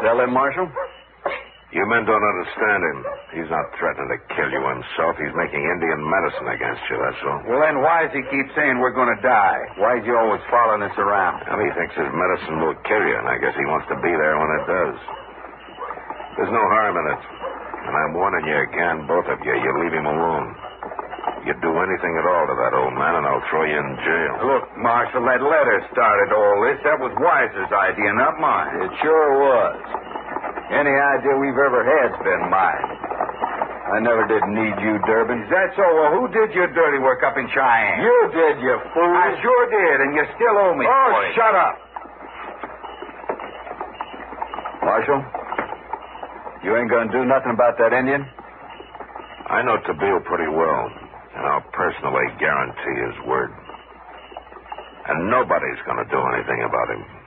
Tell him, Marshal? You men don't understand him. He's not threatening to kill you himself. He's making Indian medicine against you, that's all. Well, then why does he keep saying we're going to die? Why is he always following us around? Well, he thinks his medicine will kill you, and I guess he wants to be there when it does. There's no harm in it. And I'm warning you again, both of you. You leave him alone. You do anything at all to that old man, and I'll throw you in jail. Look, Marshal, that letter started all this. That was Weiser's idea, not mine. It sure was. Any idea we've ever had's been mine. I never did need you, Durbin. Is that so? Well, who did your dirty work up in Cheyenne? You did, you fool. I sure did, and you still owe me for it. Shut up. Marshal, you ain't gonna do nothing about that Indian? I know Tabeel pretty well, and I'll personally guarantee his word. And nobody's going to do anything about him.